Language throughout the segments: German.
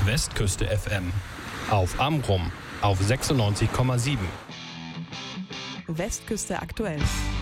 Westküste FM. Auf Amrum auf 96,7. Westküste aktuell.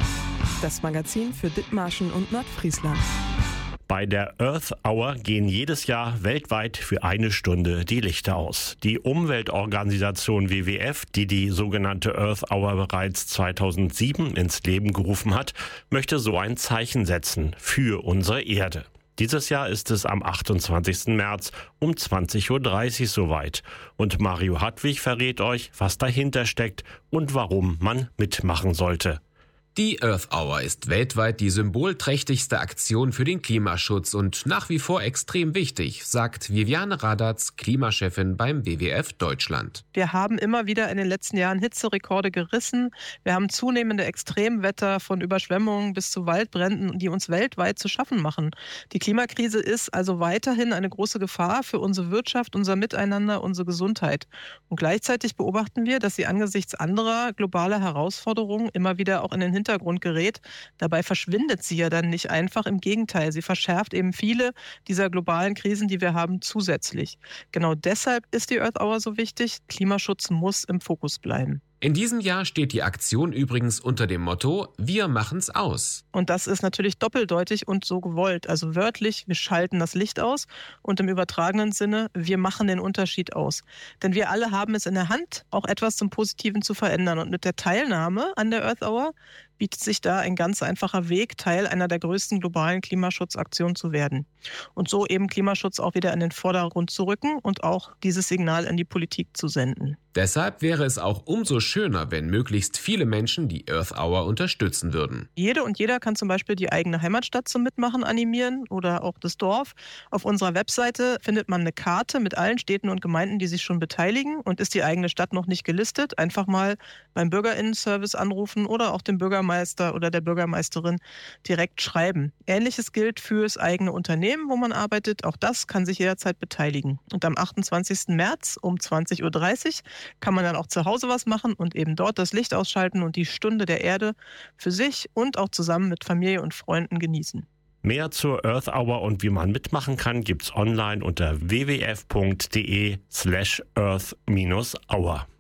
Das Magazin für Dithmarschen und Nordfriesland. Bei der Earth Hour gehen jedes Jahr weltweit für 1 Stunde die Lichter aus. Die Umweltorganisation WWF, die die sogenannte Earth Hour bereits 2007 ins Leben gerufen hat, möchte so ein Zeichen setzen für unsere Erde. Dieses Jahr ist es am 28. März um 20.30 Uhr soweit. Und Mario Hartwig verrät euch, was dahinter steckt und warum man mitmachen sollte. Die Earth Hour ist weltweit die symbolträchtigste Aktion für den Klimaschutz und nach wie vor extrem wichtig, sagt Viviane Radatz, Klimachefin beim WWF Deutschland. Wir haben immer wieder in den letzten Jahren Hitzerekorde gerissen. Wir haben zunehmende Extremwetter von Überschwemmungen bis zu Waldbränden, die uns weltweit zu schaffen machen. Die Klimakrise ist also weiterhin eine große Gefahr für unsere Wirtschaft, unser Miteinander, unsere Gesundheit. Und gleichzeitig beobachten wir, dass sie angesichts anderer globaler Herausforderungen immer wieder auch in den Hintergrund gerät. Dabei verschwindet sie ja dann nicht einfach. Im Gegenteil, sie verschärft eben viele dieser globalen Krisen, die wir haben, zusätzlich. Genau deshalb ist die Earth Hour so wichtig. Klimaschutz muss im Fokus bleiben. In diesem Jahr steht die Aktion übrigens unter dem Motto „Wir machen's aus". Und das ist natürlich doppeldeutig und so gewollt. Also wörtlich, wir schalten das Licht aus und im übertragenen Sinne, wir machen den Unterschied aus. Denn wir alle haben es in der Hand, auch etwas zum Positiven zu verändern. Und mit der Teilnahme an der Earth Hour bietet sich da ein ganz einfacher Weg, Teil einer der größten globalen Klimaschutzaktionen zu werden. Und so eben Klimaschutz auch wieder in den Vordergrund zu rücken und auch dieses Signal an die Politik zu senden. Deshalb wäre es auch umso schöner, wenn möglichst viele Menschen die Earth Hour unterstützen würden. Jede und jeder kann zum Beispiel die eigene Heimatstadt zum Mitmachen animieren oder auch das Dorf. Auf unserer Webseite findet man eine Karte mit allen Städten und Gemeinden, die sich schon beteiligen. Und ist die eigene Stadt noch nicht gelistet, einfach mal beim BürgerInnen-Service anrufen oder auch dem Bürgermeister oder der Bürgermeisterin direkt schreiben. Ähnliches gilt fürs eigene Unternehmen, wo man arbeitet. Auch das kann sich jederzeit beteiligen. Und am 28. März um 20.30 Uhr kann man dann auch zu Hause was machen und eben dort das Licht ausschalten und die Stunde der Erde für sich und auch zusammen mit Familie und Freunden genießen. Mehr zur Earth Hour und wie man mitmachen kann, gibt's online unter wwf.de/earth-hour.